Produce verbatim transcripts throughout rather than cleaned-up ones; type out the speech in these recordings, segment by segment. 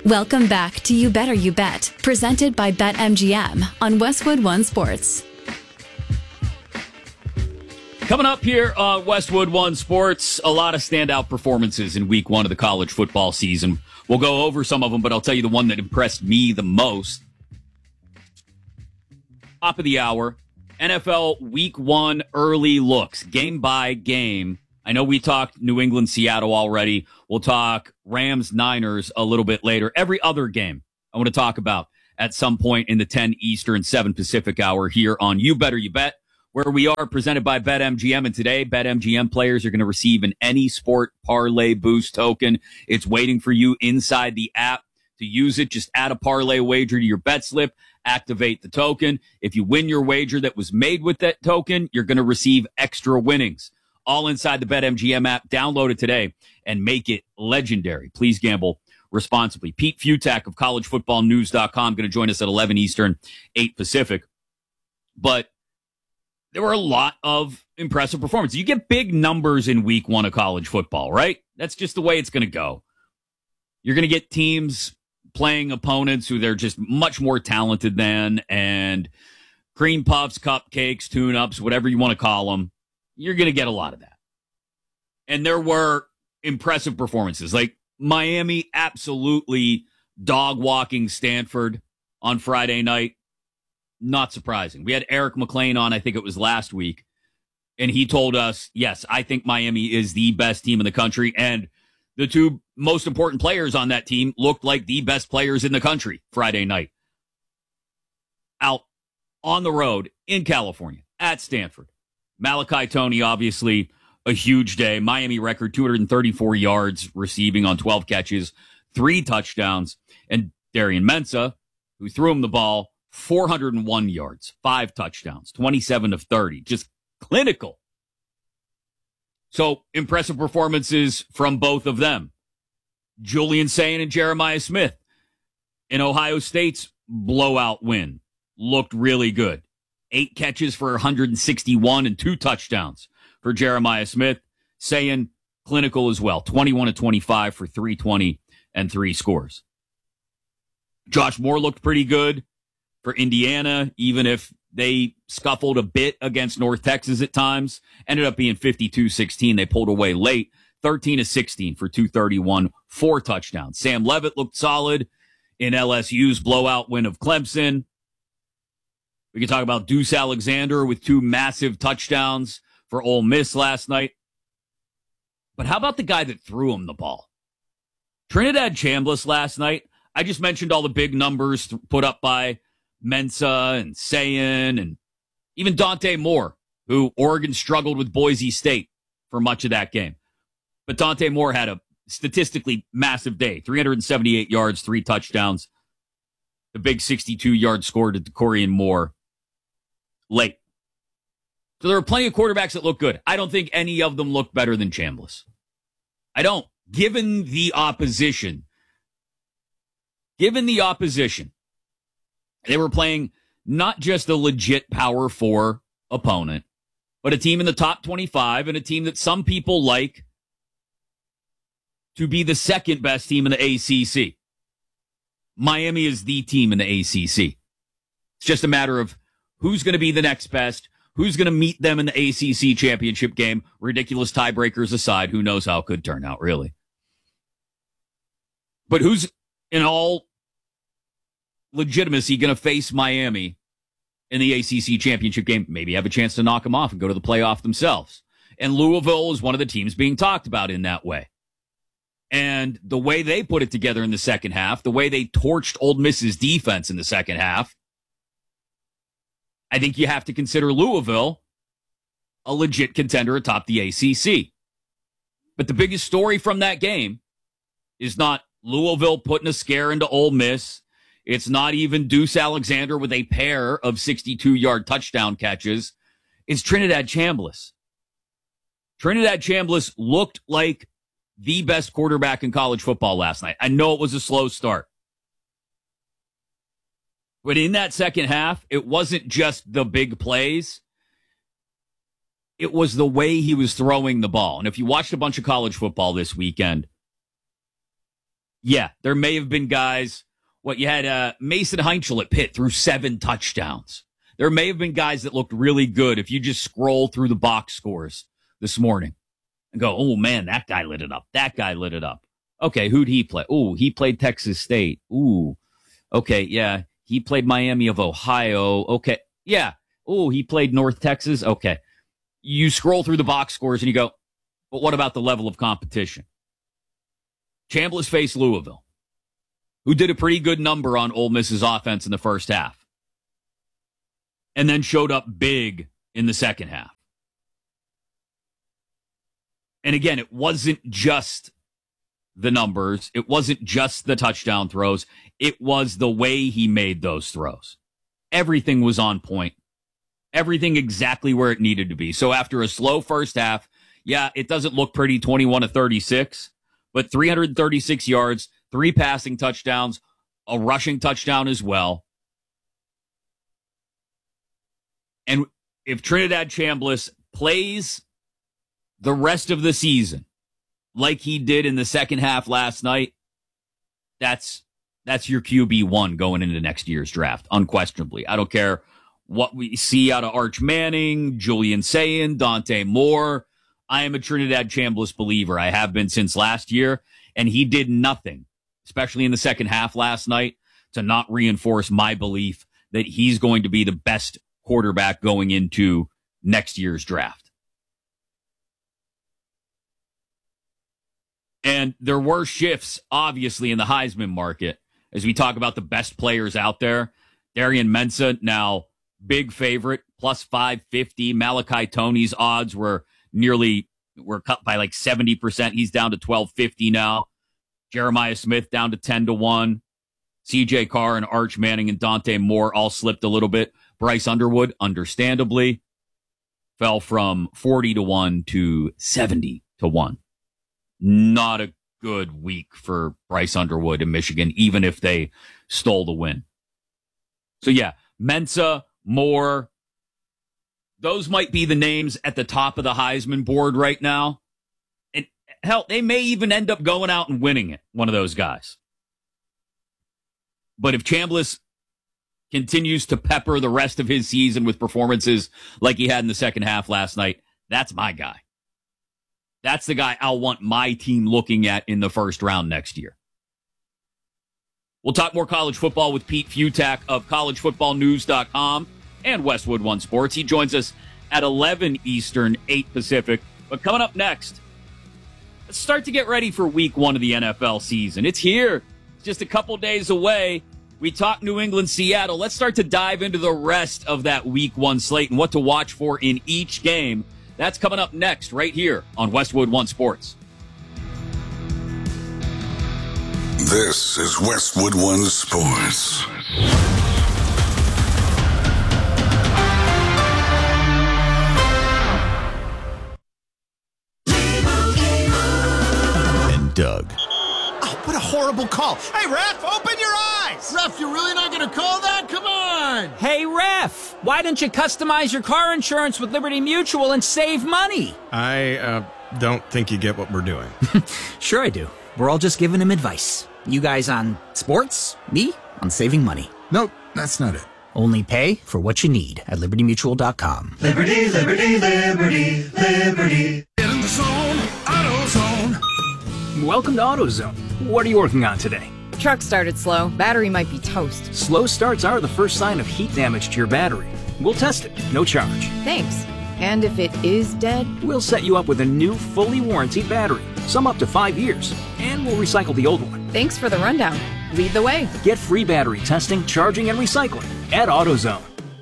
Welcome back to You Better You Bet, presented by BetMGM on Westwood One Sports. Coming up here on Westwood One Sports, a lot of standout performances in week one of the college football season. We'll go over some of them, but I'll tell you the one that impressed me the most. Top of the hour, N F L week one early looks, game by game. I know we talked New England, Seattle already. We'll talk Rams, Niners a little bit later. Every other game I want to talk about at some point in the ten Eastern, seven Pacific hour here on You Better You Bet, where we are presented by BetMGM. And today, BetMGM players are going to receive an Any Sport Parlay Boost token. It's waiting for you inside the app to use it. Just add a parlay wager to your bet slip, activate the token. If you win your wager that was made with that token, you're going to receive extra winnings. All inside the BetMGM app. Download it today and make it legendary. Please gamble responsibly. Pete Futak of college football news dot com going to join us at eleven Eastern, eight Pacific. But there were a lot of impressive performances. You get big numbers in week one of college football, right? That's just the way it's going to go. You're going to get teams playing opponents who they're just much more talented than, and cream puffs, cupcakes, tune-ups, whatever you want to call them. You're going to get a lot of that. And there were impressive performances. Like Miami absolutely dog-walking Stanford on Friday night. Not surprising. We had Eric McLean on, I think it was last week, and he told us, yes, I think Miami is the best team in the country, and the two most important players on that team looked like the best players in the country Friday night. Out on the road in California at Stanford. Malachi Toney, obviously a huge day. Miami record two hundred thirty-four yards receiving on twelve catches, three touchdowns. And Darian Mensah, who threw him the ball, four hundred one yards, five touchdowns, twenty-seven of thirty. Just clinical. So impressive performances from both of them. Julian Sayin and Jeremiah Smith in Ohio State's blowout win looked really good. Eight catches for one hundred sixty-one and two touchdowns for Jeremiah Smith. Sayin clinical as well. twenty-one of twenty-five for three twenty and three scores. Josh Moore looked pretty good for Indiana, even if they scuffled a bit against North Texas at times. Ended up being fifty-two sixteen. They pulled away late. thirteen of sixteen for two thirty-one, four touchdowns. Sam Levitt looked solid in L S U's blowout win of Clemson. We can talk about Deuce Alexander with two massive touchdowns for Ole Miss last night. But how about the guy that threw him the ball? Trinidad Chambliss last night. I just mentioned all the big numbers put up by Mensah and Sayin and even Dante Moore, who Oregon struggled with Boise State for much of that game. But Dante Moore had a statistically massive day. three hundred seventy-eight yards, three touchdowns. The big sixty-two yard score to Corian Moore late. So there were plenty of quarterbacks that looked good. I don't think any of them looked better than Chambliss. I don't. Given the opposition, given the opposition, they were playing not just a legit power four opponent, but a team in the top twenty-five and a team that some people like to be the second best team in the A C C. Miami is the team in the A C C. It's just a matter of who's going to be the next best, who's going to meet them in the A C C championship game. Ridiculous tiebreakers aside, who knows how it could turn out, really. But who's, in all legitimacy, going to face Miami in the A C C championship game? Maybe have a chance to knock them off and go to the playoff themselves. And Louisville is one of the teams being talked about in that way. And the way they put it together in the second half, the way they torched Ole Miss's defense in the second half, I think you have to consider Louisville a legit contender atop the A C C. But the biggest story from that game is not Louisville putting a scare into Ole Miss. It's not even Deuce Alexander with a pair of sixty-two yard touchdown catches. It's Trinidad Chambliss. Trinidad Chambliss looked like the best quarterback in college football last night. I know it was a slow start. But in that second half, it wasn't just the big plays. It was the way he was throwing the ball. And if you watched a bunch of college football this weekend, Yeah, there may have been guys. What you had, uh, Mason Heinchel at Pitt threw seven touchdowns. There may have been guys that looked really good if you just scroll through the box scores this morning and go, oh man, that guy lit it up. That guy lit it up. Okay, who'd he play? Oh, he played Texas State. Ooh, okay, yeah, he played Miami of Ohio. Okay, yeah. Oh, he played North Texas. Okay, you scroll through the box scores and you go, but what about the level of competition? Chambliss faced Louisville, who did a pretty good number on Ole Miss's offense in the first half, and then showed up big in the second half. And again, it wasn't just the numbers. It wasn't just the touchdown throws. It was the way he made those throws. Everything was on point. Everything exactly where it needed to be. So after a slow first half, yeah, it doesn't look pretty, twenty-one to thirty-six, but three hundred thirty-six yards, three passing touchdowns, a rushing touchdown as well. And if Trinidad Chambliss plays the rest of the season like he did in the second half last night, that's that's your Q B one going into next year's draft, unquestionably. I don't care what we see out of Arch Manning, Julian Sayin, Dante Moore. I am a Trinidad Chambliss believer. I have been since last year, and he did nothing, especially in the second half last night, to not reinforce my belief that he's going to be the best quarterback going into next year's draft. And there were shifts, obviously, in the Heisman market as we talk about the best players out there. Darian Mensah, now big favorite, plus five fifty. Malachi Toney's odds were nearly, were cut by like seventy percent. He's down to twelve fifty now. Jeremiah Smith down to ten to one. C J Carr and Arch Manning and Dante Moore all slipped a little bit. Bryce Underwood, understandably, fell from forty to one to seventy to one. Not a good week for Bryce Underwood in Michigan, even if they stole the win. So yeah, Mensah, Moore, those might be the names at the top of the Heisman board right now. And hell, they may even end up going out and winning it, one of those guys. But if Chambliss continues to pepper the rest of his season with performances like he had in the second half last night, that's my guy. That's the guy I'll want my team looking at in the first round next year. We'll talk more college football with Pete Futak of college football news dot com and Westwood One Sports. He joins us at eleven Eastern, eight Pacific. But coming up next, let's start to get ready for week one of the N F L season. It's here. It's just a couple days away. We talk New England, Seattle. Let's start to dive into the rest of that week one slate and what to watch for in each game. That's coming up next right here on Westwood One Sports. This is Westwood One Sports. And Doug. Oh, what a horrible call. Hey, ref, open your eyes. Ref, you're really not going to call that? Come on. Hey, ref, why don't you customize your car insurance with Liberty Mutual and save money? I uh, don't think you get what we're doing. Sure I do. We're all just giving him advice. You guys on sports, me on saving money. Nope, that's not it. Only pay for what you need at liberty mutual dot com. Liberty, liberty, liberty, liberty. Get in the zone, AutoZone. Welcome to AutoZone. What are you working on today? Truck started slow. Battery might be toast. Slow starts are the first sign of heat damage to your battery. We'll test it, no charge. Thanks. And if it is dead? We'll set you up with a new, fully warranted battery, some up to five years, and we'll recycle the old one. Thanks for the rundown. Lead the way. Get free battery testing, charging, and recycling at AutoZone.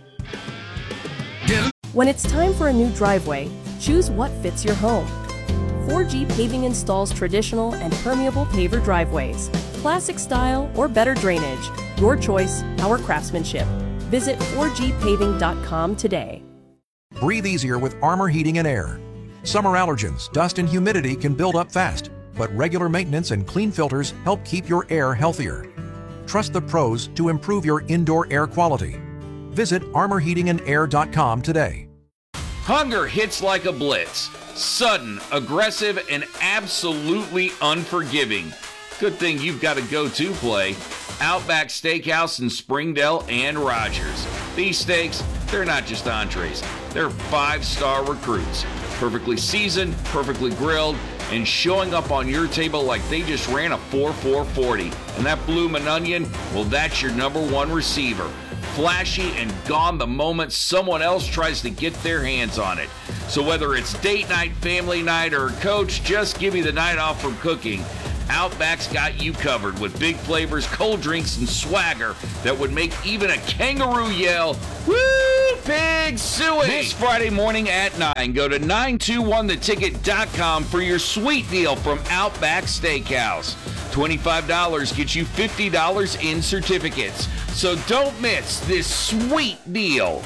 When it's time for a new driveway, choose what fits your home. four G Paving installs traditional and permeable paver driveways, classic style or better drainage. Your choice, our craftsmanship. Visit four G paving dot com today. Breathe easier with Armor Heating and Air. Summer allergens, dust, and humidity can build up fast, but regular maintenance and clean filters help keep your air healthier. Trust the pros to improve your indoor air quality. Visit armor heating and air dot com today. Hunger hits like a blitz. Sudden, aggressive, and absolutely unforgiving. Good thing you've got a go-to play. Outback Steakhouse in Springdale and Rogers. These steaks, they're not just entrees. They're five-star recruits. Perfectly seasoned, perfectly grilled, and showing up on your table like they just ran a four four forty. And that bloomin' onion, well, that's your number one receiver. Flashy and gone the moment someone else tries to get their hands on it. So whether it's date night, family night, or coach, just give me the night off from cooking, Outback's got you covered with big flavors, cold drinks, and swagger that would make even a kangaroo yell, woo, pig suey. This Friday morning at nine, go to nine two one the ticket dot com for your sweet deal from Outback Steakhouse. twenty-five dollars gets you fifty dollars in certificates. So don't miss this sweet deal.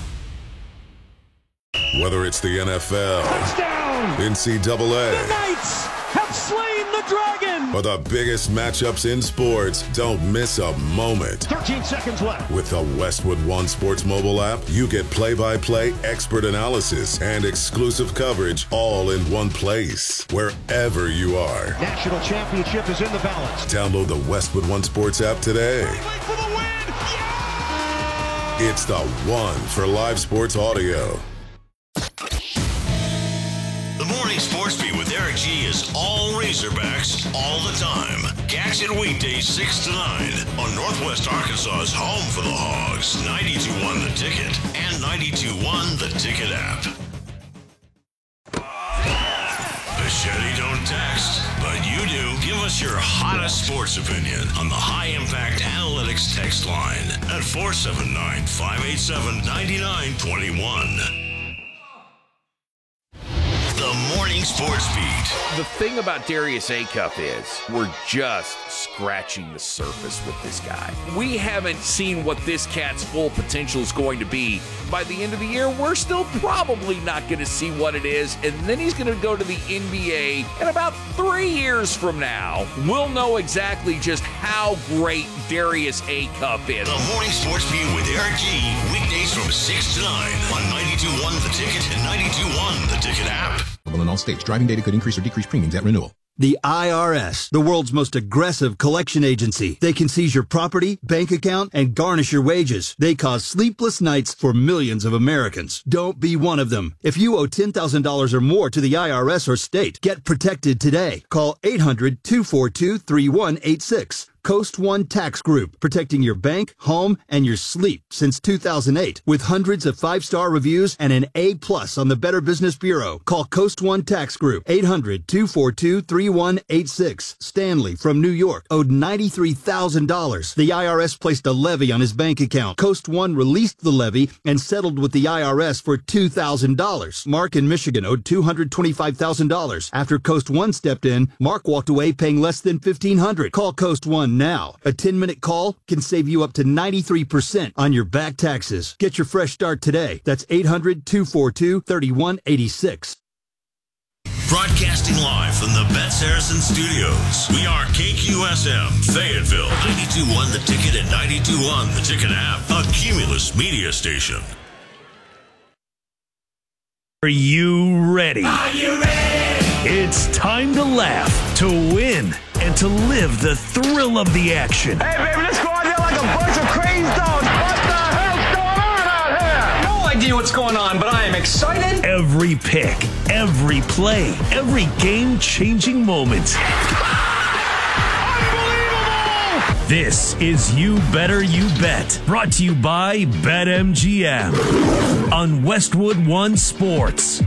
Whether it's the N F L, Touchdown! N C double A, The Knights have slain the dragon! or the biggest matchups in sports, don't miss a moment. thirteen seconds left. With the Westwood One Sports mobile app, you get play-by-play expert analysis and exclusive coverage all in one place, wherever you are. National championship is in the balance. Download the Westwood One Sports app today. For the win! Yeah! It's the one for live sports audio. The Morning Sports Beat with Eric G is all Razorbacks all the time. Catch it weekdays six to nine on Northwest Arkansas's home for the Hogs, ninety-two point one The Ticket and ninety-two point one The Ticket app. Machete don't text, but you do. Give us your hottest sports opinion on the High Impact Analytics text line at four seven nine, five eight seven, nine nine two one. The Morning Sports Beat. The thing about Darius Acuff is we're just scratching the surface with this guy. We haven't seen what this cat's full potential is going to be. By the end of the year, we're still probably not going to see what it is, and then he's going to go to the N B A, and about three years from now, we'll know exactly just how great Darius Acuff is. The Morning Sports Beat with Eric G. Weekdays from six to nine on ninety-two point one The Ticket and ninety-two point one The Ticket app. In all states, driving data could increase or decrease premiums at renewal. The I R S, the world's most aggressive collection agency. They can seize your property, bank account, and garnish your wages. They cause sleepless nights for millions of Americans. Don't be one of them. If you owe ten thousand dollars or more to the I R S or state, get protected today. Call eight hundred, two four two, three one eight six. Coast One Tax Group, protecting your bank, home, and your sleep since two thousand eight. With hundreds of five-star reviews and an A plus on the Better Business Bureau. Call Coast One Tax Group, eight hundred, two four two, three one eight six. Stanley from New York owed ninety-three thousand dollars. The I R S placed a levy on his bank account. Coast One released the levy and settled with the I R S for two thousand dollars. Mark in Michigan owed two hundred twenty-five thousand dollars. After Coast One stepped in, Mark walked away paying less than fifteen hundred dollars. Call Coast One now. A ten-minute call can save you up to ninety-three percent on your back taxes. Get your fresh start today. That's eight hundred, two four two, three one eight six. Broadcasting live from the Bet Saracen Studios. We are K Q S M, Fayetteville, ninety-two point one The Ticket and ninety-two point one The Ticket app, a Cumulus media station. Are you ready? Are you ready? It's time to laugh, to win, and to live the thrill of the action. Hey, baby, let's go out there like a bunch of crazy dogs. What the hell's going on out here? No idea what's going on, but I am excited. Every pick, every play, every game-changing moment. Unbelievable! This is You Better You Bet, brought to you by BetMGM on Westwood One Sports.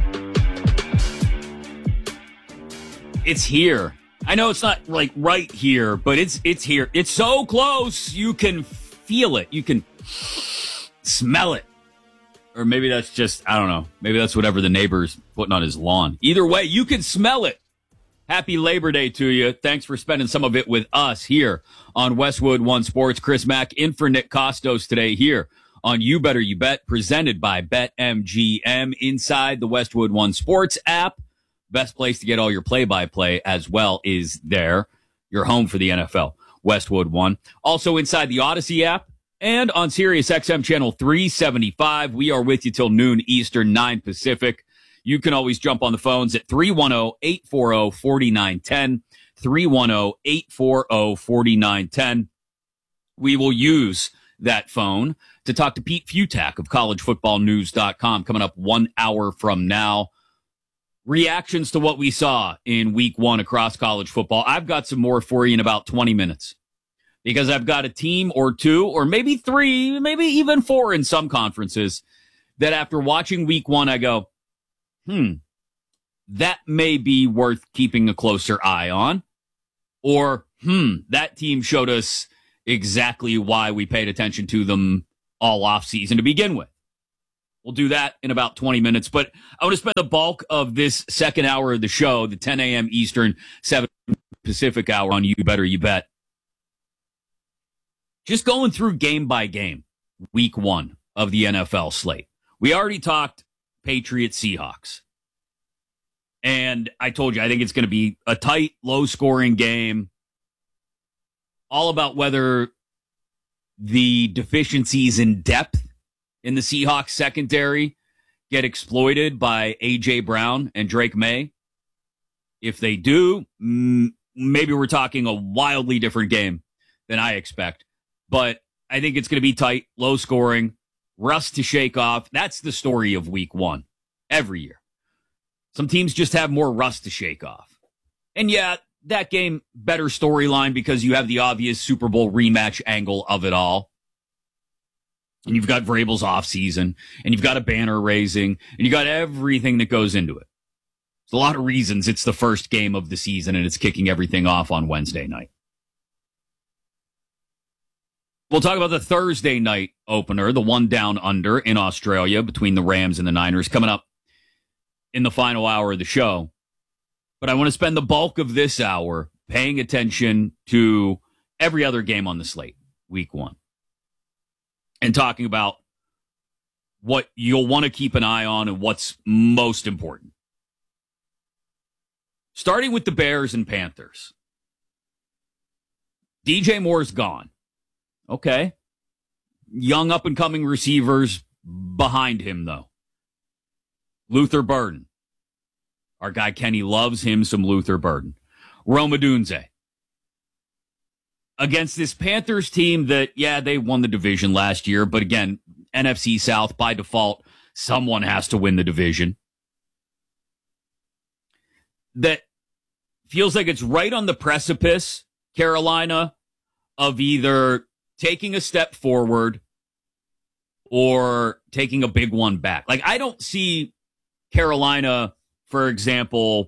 It's here. I know it's not like right here, but it's it's here. It's so close. You can feel it. You can smell it. Or maybe that's just, I don't know. Maybe that's whatever the neighbor's putting on his lawn. Either way, you can smell it. Happy Labor Day to you. Thanks for spending some of it with us here on Westwood One Sports. Chris Mack in for Nick Costos today here on You Better You Bet, presented by BetMGM inside the Westwood One Sports app. Best place to get all your play-by-play as well is there. Your home for the N F L, Westwood One. Also inside the Odyssey app and on Sirius X M channel three seventy-five. We are with you till noon Eastern, nine Pacific. You can always jump on the phones at three one zero, eight four zero, four nine one zero. three one zero, eight four zero, four nine one zero. We will use that phone to talk to Pete Futak of college football news dot com coming up one hour from now. Reactions to what we saw in week one across college football. I've got some more for you in about twenty minutes because I've got a team or two or maybe three, maybe even four in some conferences that after watching week one, I go, hmm, that may be worth keeping a closer eye on. Or, hmm, that team showed us exactly why we paid attention to them all offseason to begin with. We'll do that in about twenty minutes, but I want to spend the bulk of this second hour of the show, the ten a.m. Eastern, seven Pacific hour on You Better You Bet. Just going through game by game, week one of the N F L slate. We already talked Patriots Seahawks. And I told you, I think it's going to be a tight, low-scoring game. All about whether the deficiencies in depth in the Seahawks secondary get exploited by A J. Brown and Drake May. If they do, m- maybe we're talking a wildly different game than I expect. But I think it's going to be tight, low-scoring, rust to shake off. That's the story of week one every year. Some teams just have more rust to shake off. And yeah, that game, better storyline because you have the obvious Super Bowl rematch angle of it all. And you've got Vrabel's offseason, and you've got a banner raising, and you got everything that goes into it. There's a lot of reasons it's the first game of the season, and it's kicking everything off on Wednesday night. We'll talk about the Thursday night opener, the one down under in Australia between the Rams and the Niners, coming up in the final hour of the show. But I want to spend the bulk of this hour paying attention to every other game on the slate, week one, and talking about what you'll want to keep an eye on and what's most important. Starting with the Bears and Panthers. D J Moore's gone. Okay. Young up-and-coming receivers behind him, though. Luther Burden. Our guy Kenny loves him some Luther Burden. Rome Odunze. Against this Panthers team that, yeah, they won the division last year, but again, N F C South, by default, someone has to win the division. That feels like it's right on the precipice, Carolina, of either taking a step forward or taking a big one back. Like, I don't see Carolina, for example,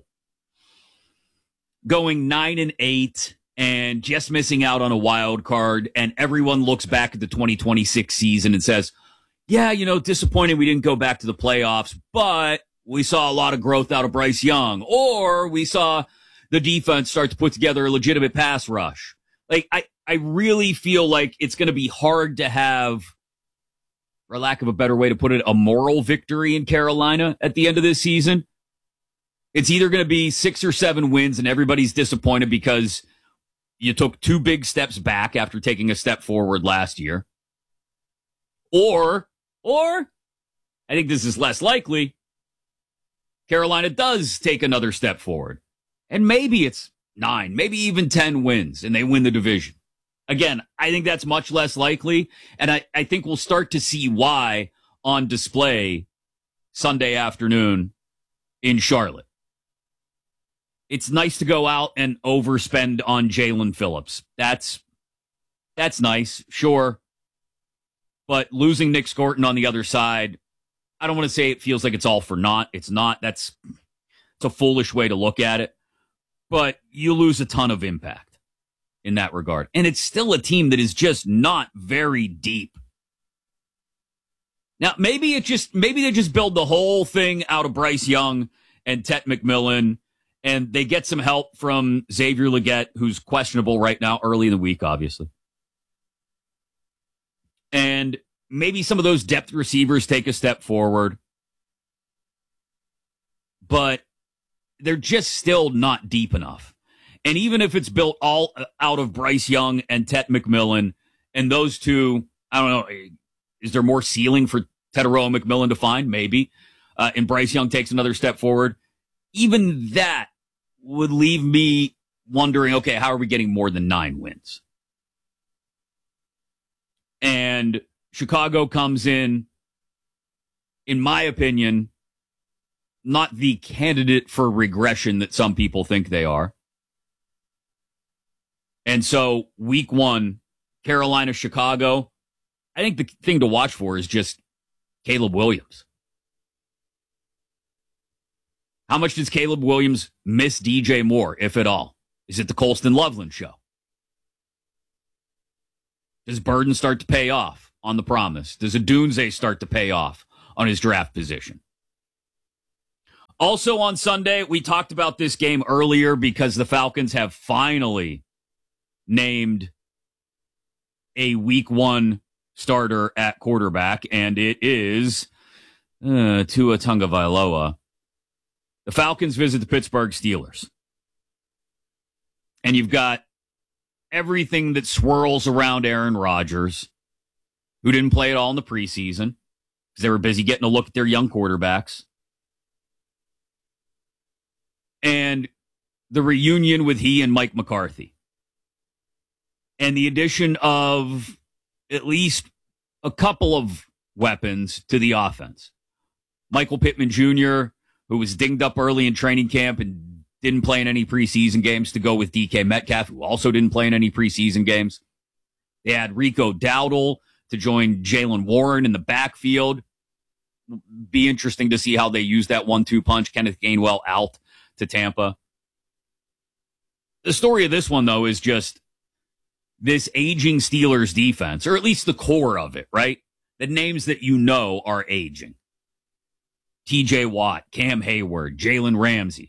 going nine and eight and just missing out on a wild card, and everyone looks back at the twenty twenty-six season and says, yeah, you know, disappointing we didn't go back to the playoffs, but we saw a lot of growth out of Bryce Young, or we saw the defense start to put together a legitimate pass rush. Like, I, I really feel like it's going to be hard to have, for lack of a better way to put it, a moral victory in Carolina at the end of this season. It's either going to be six or seven wins and everybody's disappointed because you took two big steps back after taking a step forward last year. Or, or, I think this is less likely, Carolina does take another step forward. And maybe it's nine, maybe even ten wins, and they win the division. Again, I think that's much less likely, and I, I think we'll start to see why on display Sunday afternoon in Charlotte. It's nice to go out and overspend on Jalen Phillips. That's that's nice, sure. But losing Nick Scorton on the other side, I don't want to say it feels like it's all for naught. It's not. That's it's a foolish way to look at it. But you lose a ton of impact in that regard. And it's still a team that is just not very deep. Now, maybe it just maybe they just build the whole thing out of Bryce Young and Tet McMillan, and they get some help from Xavier Legette, who's questionable right now, early in the week, obviously. And maybe some of those depth receivers take a step forward. But they're just still not deep enough. And even if it's built all out of Bryce Young and Tet McMillan, and those two, I don't know, is there more ceiling for Tetairoa McMillan to find? Maybe. Uh, and Bryce Young takes another step forward. Even that would leave me wondering, okay, how are we getting more than nine wins? And Chicago comes in, in my opinion, not the candidate for regression that some people think they are. And so week one, Carolina, Chicago, I think the thing to watch for is just Caleb Williams. How much does Caleb Williams miss D J Moore, if at all? Is it the Colston Loveland show? Does Burden start to pay off on the promise? Does Odunze start to pay off on his draft position? Also on Sunday, we talked about this game earlier because the Falcons have finally named a week one starter at quarterback, and it is uh, Tua Tagovailoa. The Falcons visit the Pittsburgh Steelers. And you've got everything that swirls around Aaron Rodgers, who didn't play at all in the preseason because they were busy getting a look at their young quarterbacks. And the reunion with he and Mike McCarthy. And the addition of at least a couple of weapons to the offense. Michael Pittman Junior, who was dinged up early in training camp and didn't play in any preseason games, to go with D K Metcalf, who also didn't play in any preseason games. They had Rico Dowdle to join Jaylen Warren in the backfield. Be interesting to see how they use that one two punch. Kenneth Gainwell out to Tampa. The story of this one, though, is just this aging Steelers defense, or at least the core of it, right? The names that you know are aging. T J Watt, Cam Hayward, Jalen Ramsey.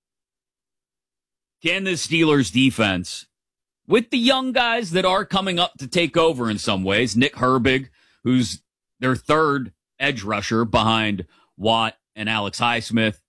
Can this Steelers defense, with the young guys that are coming up to take over in some ways, Nick Herbig, who's their third edge rusher behind Watt and Alex Highsmith,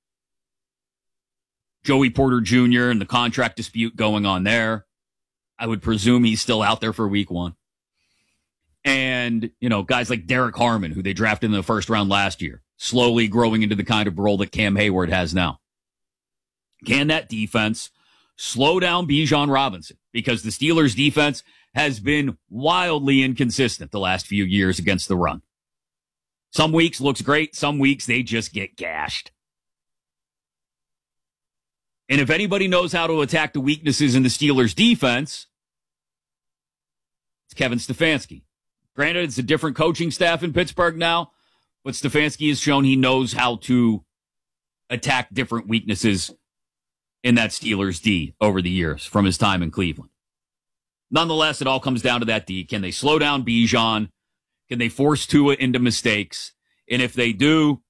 Joey Porter Junior and the contract dispute going on there. I would presume he's still out there for week one. And, you know, guys like Derek Harmon, who they drafted in the first round last year, slowly growing into the kind of role that Cam Hayward has now. Can that defense slow down Bijan Robinson? Because the Steelers defense has been wildly inconsistent the last few years against the run. Some weeks looks great. Some weeks they just get gashed. And if anybody knows how to attack the weaknesses in the Steelers defense, it's Kevin Stefanski. Granted, it's a different coaching staff in Pittsburgh now, but Stefanski has shown he knows how to attack different weaknesses in that Steelers D over the years from his time in Cleveland. Nonetheless, it all comes down to that D. Can they slow down Bijan? Can they force Tua into mistakes? And if they do,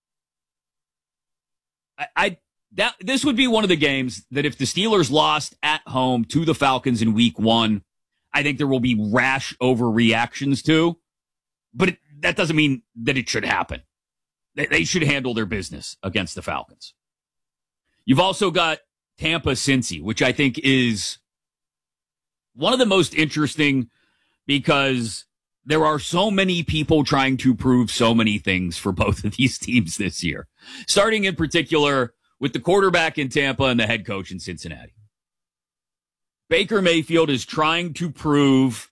I, I that this would be one of the games that if the Steelers lost at home to the Falcons in week one, I think there will be rash overreactions to. But it, that doesn't mean that it should happen. They, they should handle their business against the Falcons. You've also got Tampa-Cincy, which I think is one of the most interesting because there are so many people trying to prove so many things for both of these teams this year. Starting in particular with the quarterback in Tampa and the head coach in Cincinnati. Baker Mayfield is trying to prove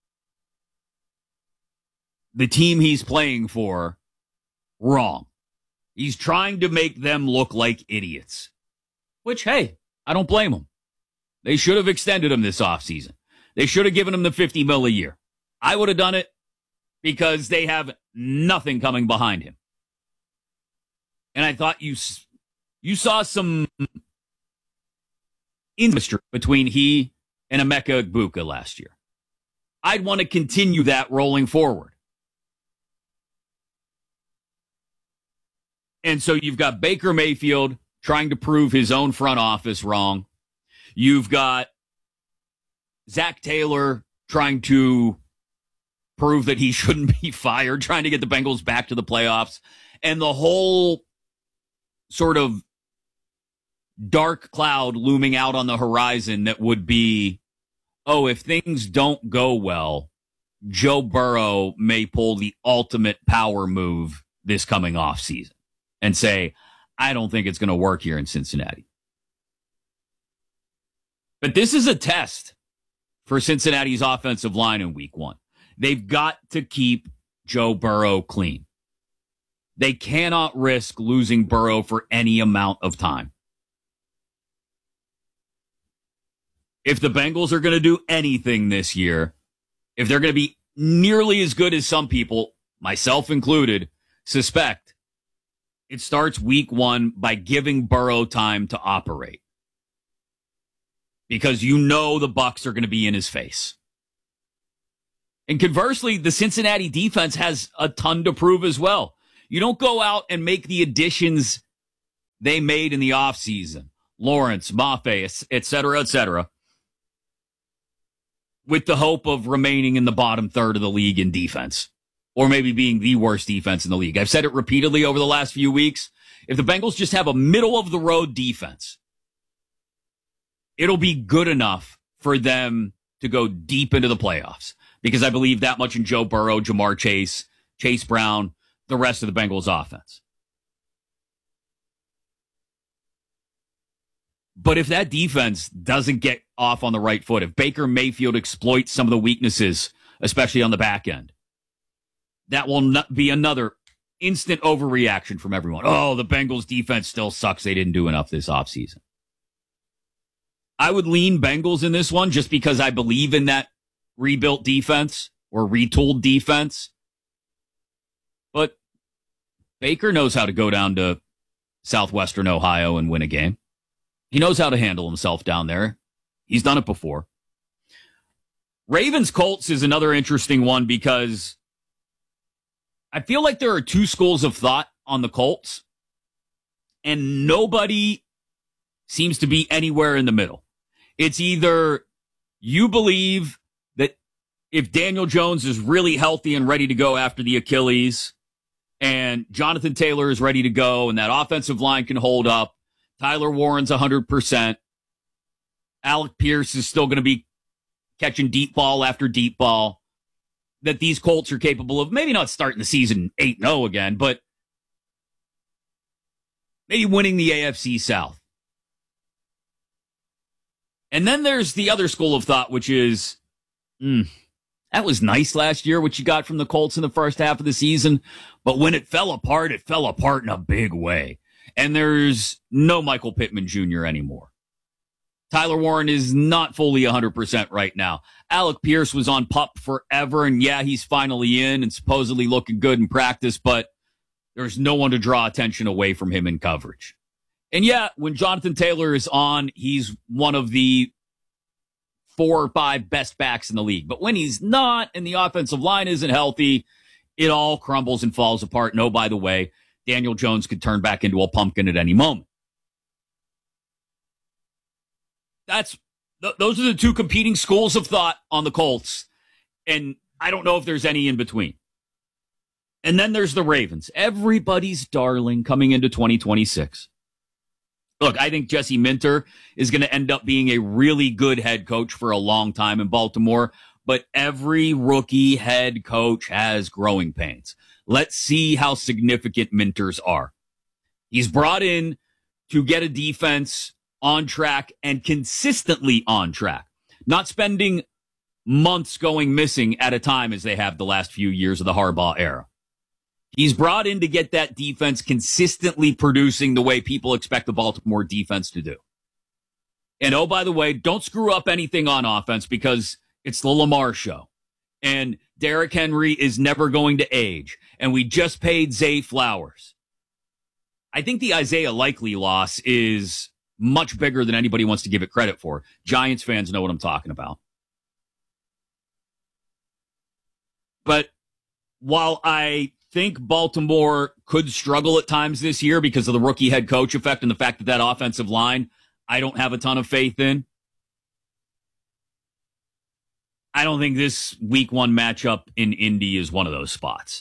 the team he's playing for wrong. He's trying to make them look like idiots. Which, hey, I don't blame him. They should have extended him this offseason. They should have given him the fifty mil a year. I would have done it because they have nothing coming behind him. And I thought you you saw some industry between he and Emeka Egbuka last year. I'd want to continue that rolling forward. And so you've got Baker Mayfield trying to prove his own front office wrong. You've got Zach Taylor trying to prove that he shouldn't be fired, trying to get the Bengals back to the playoffs. And the whole sort of dark cloud looming out on the horizon that would be, oh, if things don't go well, Joe Burrow may pull the ultimate power move this coming offseason and say, I don't think it's going to work here in Cincinnati. But this is a test for Cincinnati's offensive line in week one. They've got to keep Joe Burrow clean. They cannot risk losing Burrow for any amount of time. If the Bengals are going to do anything this year, if they're going to be nearly as good as some people, myself included, suspect, it starts week one by giving Burrow time to operate. Because you know the Bucs are going to be in his face. And conversely, the Cincinnati defense has a ton to prove as well. You don't go out and make the additions they made in the offseason, Lawrence, Mafe, et cetera, et cetera, with the hope of remaining in the bottom third of the league in defense, or maybe being the worst defense in the league. I've said it repeatedly over the last few weeks. If the Bengals just have a middle-of-the-road defense, it'll be good enough for them to go deep into the playoffs, because I believe that much in Joe Burrow, Jamar Chase, Chase Brown, the rest of the Bengals offense. But if that defense doesn't get off on the right foot, if Baker Mayfield exploits some of the weaknesses, especially on the back end, that will not be another instant overreaction from everyone. Oh, the Bengals defense still sucks. They didn't do enough this offseason. I would lean Bengals in this one just because I believe in that rebuilt defense or retooled defense. But Baker knows how to go down to Southwestern Ohio and win a game. He knows how to handle himself down there. He's done it before. Ravens Colts is another interesting one because I feel like there are two schools of thought on the Colts, and nobody seems to be anywhere in the middle. It's either you believe that if Daniel Jones is really healthy and ready to go after the Achilles, and Jonathan Taylor is ready to go, and that offensive line can hold up, Tyler Warren's one hundred percent, Alec Pierce is still going to be catching deep ball after deep ball, that these Colts are capable of maybe not starting the season eight and oh again, but maybe winning the A F C South. And then there's the other school of thought, which is, mm, that was nice last year, what you got from the Colts in the first half of the season, but when it fell apart, it fell apart in a big way. And there's no Michael Pittman Junior anymore. Tyler Warren is not fully one hundred percent right now. Alec Pierce was on PUP forever, and yeah, he's finally in and supposedly looking good in practice, but there's no one to draw attention away from him in coverage. And yeah, when Jonathan Taylor is on, he's one of the four or five best backs in the league. But when he's not and the offensive line isn't healthy, it all crumbles and falls apart. And oh, by the way, Daniel Jones could turn back into a pumpkin at any moment. That's th- those are the two competing schools of thought on the Colts, and I don't know if there's any in between. And then there's the Ravens, everybody's darling coming into twenty twenty-six. Look, I think Jesse Minter is going to end up being a really good head coach for a long time in Baltimore, but every rookie head coach has growing pains. Let's see how significant Minter's are. He's brought in to get a defense on track and consistently on track, not spending months going missing at a time as they have the last few years of the Harbaugh era. He's brought in to get that defense consistently producing the way people expect the Baltimore defense to do. And oh, by the way, don't screw up anything on offense because it's the Lamar show. And Derrick Henry is never going to age. And we just paid Zay Flowers. I think the Isaiah Likely loss is much bigger than anybody wants to give it credit for. Giants fans know what I'm talking about. But while I think Baltimore could struggle at times this year because of the rookie head coach effect and the fact that that offensive line, I don't have a ton of faith in, I don't think this week one matchup in Indy is one of those spots.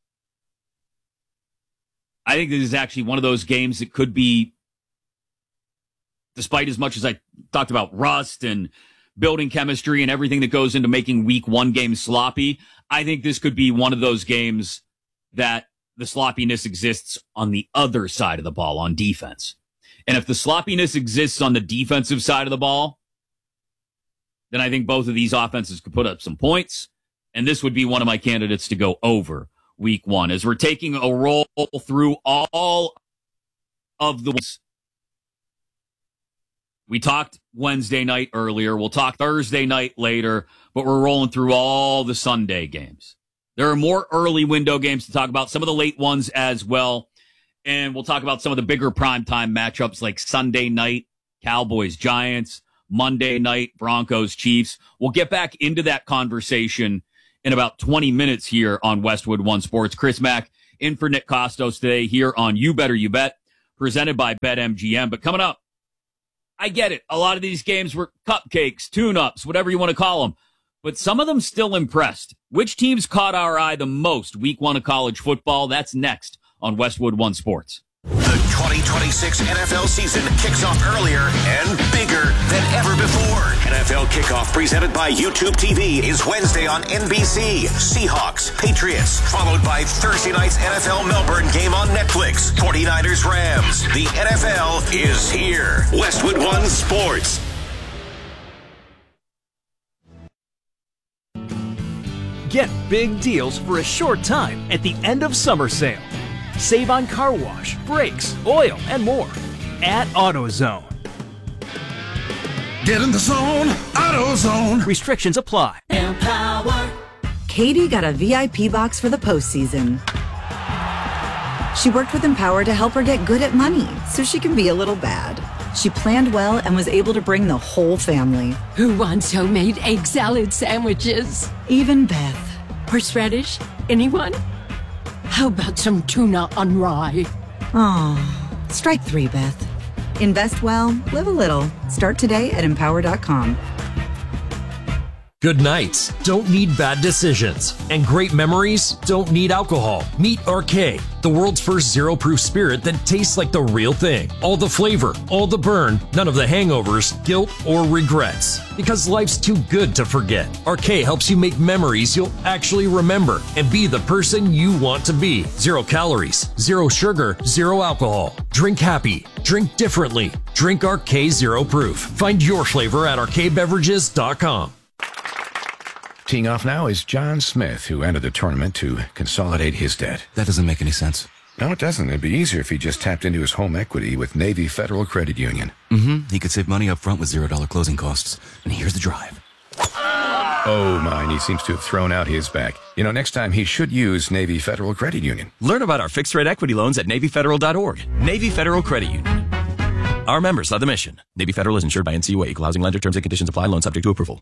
I think this is actually one of those games that could be, despite as much as I talked about rust and building chemistry and everything that goes into making week one games sloppy, I think this could be one of those games that the sloppiness exists on the other side of the ball, on defense. And if the sloppiness exists on the defensive side of the ball, then I think both of these offenses could put up some points. And this would be one of my candidates to go over week one as we're taking a roll through all of the ones. We talked Wednesday night earlier. We'll talk Thursday night later, but we're rolling through all the Sunday games. There are more early window games to talk about, some of the late ones as well. And we'll talk about some of the bigger primetime matchups like Sunday night, Cowboys, Giants, Monday night, Broncos, Chiefs. We'll get back into that conversation in about twenty minutes here on Westwood One Sports. Chris Mack in for Nick Costos today here on You Better You Bet, presented by BetMGM. But coming up, I get it. A lot of these games were cupcakes, tune-ups, whatever you want to call them. But some of them still impressed. Which teams caught our eye the most week one of college football? That's next on Westwood One Sports. The twenty twenty-six N F L season kicks off earlier and bigger than ever before. N F L Kickoff presented by YouTube T V is Wednesday on N B C. Seahawks, Patriots, followed by Thursday night's N F L Melbourne game on Netflix. forty-niners, Rams. The N F L is here. Westwood One Sports. Get big deals for a short time at the end of summer sale. Save on car wash, brakes, oil, and more at AutoZone. Get in the zone, AutoZone. Restrictions apply. Empower. Katie got a V I P box for the postseason. She worked with Empower to help her get good at money so she can be a little bad. She planned well and was able to bring the whole family. Who wants homemade egg salad sandwiches? Even Beth. Horseradish? Anyone? How about some tuna on rye? Oh, strike three, Beth. Invest well, live a little. Start today at empower dot com. Good nights don't need bad decisions, and great memories don't need alcohol. Meet R K, the world's first zero-proof spirit that tastes like the real thing. All the flavor, all the burn, none of the hangovers, guilt, or regrets. Because life's too good to forget. R K helps you make memories you'll actually remember and be the person you want to be. Zero calories, zero sugar, zero alcohol. Drink happy, drink differently. Drink R K Zero Proof. Find your flavor at R K beverages dot com. Teeing off now is John Smith, who entered the tournament to consolidate his debt. That doesn't make any sense. No, it doesn't. It'd be easier if he just tapped into his home equity with Navy Federal Credit Union. Mm-hmm. He could save money up front with zero dollar closing costs. And here's the drive. Oh, my. He seems to have thrown out his back. You know, next time he should use Navy Federal Credit Union. Learn about our fixed-rate equity loans at Navy Federal dot org. Navy Federal Credit Union. Our members love the mission. Navy Federal is insured by N C U A. Equal housing lender. Terms and conditions apply. Loan subject to approval.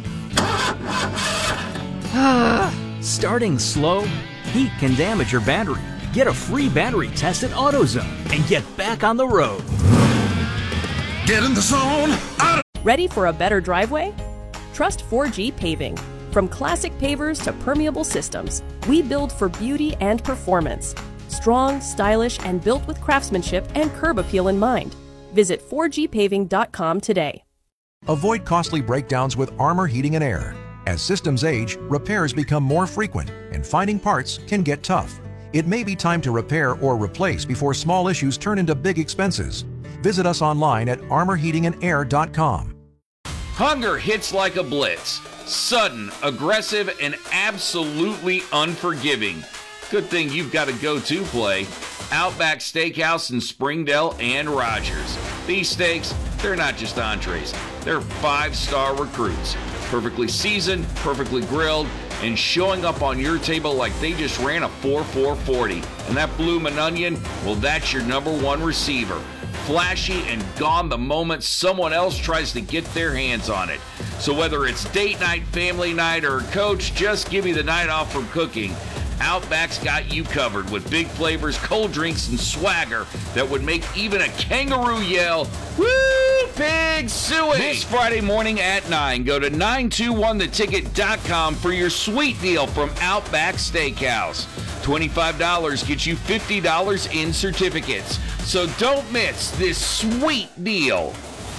Starting slow? Heat can damage your battery. Get a free battery test at AutoZone and get back on the road. Get in the zone. Auto- Ready for a better driveway? Trust four G Paving. From classic pavers to permeable systems, we build for beauty and performance. Strong, stylish, and built with craftsmanship and curb appeal in mind. Visit four G paving dot com today. Avoid costly breakdowns with Armor Heating and Air. As systems age, repairs become more frequent, and finding parts can get tough. It may be time to repair or replace before small issues turn into big expenses. Visit us online at armor heating and air dot com. Hunger hits like a blitz. Sudden, aggressive, and absolutely unforgiving. Good thing you've got a go-to play. Outback Steakhouse in Springdale and Rogers. These steaks, they're not just entrees. They're five-star recruits. Perfectly seasoned, perfectly grilled, and showing up on your table like they just ran a four four forty. And that bloomin' onion, well, that's your number one receiver. Flashy and gone the moment someone else tries to get their hands on it. So whether it's date night, family night, or coach, just give me the night off from cooking. Outback's got you covered with big flavors, cold drinks, and swagger that would make even a kangaroo yell, "Woo, pig suey!" This Friday morning at nine, go to nine two one the ticket dot com for your sweet deal from Outback Steakhouse. twenty-five dollars gets you fifty dollars in certificates. So don't miss this sweet deal.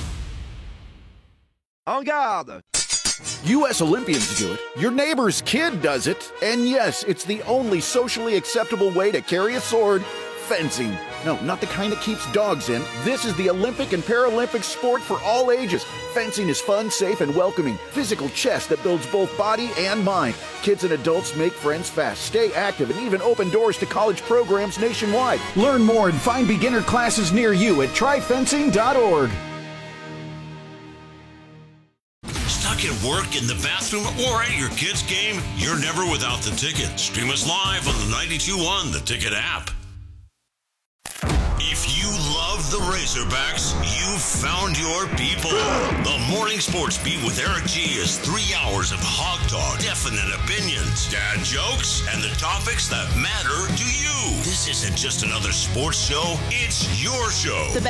En garde! U S Olympians do it, your neighbor's kid does it, and yes, it's the only socially acceptable way to carry a sword fencing. No, not the kind that keeps dogs in. This is the Olympic and Paralympic sport for all ages. Fencing is fun, safe, and welcoming. Physical chess that builds both body and mind. Kids and adults make friends fast, stay active, and even open doors to college programs nationwide. Learn more and find beginner classes near you at try fencing dot org. Stuck at work, in the bathroom, or at your kid's game? You're never without the Ticket. Stream us live on the ninety-two point one The Ticket app. If you love the Razorbacks, you've found your people. The Morning Sports Beat with Eric G is three hours of hog talk, definite opinions, dad jokes, and the topics that matter to you. This isn't just another sports show, it's your show.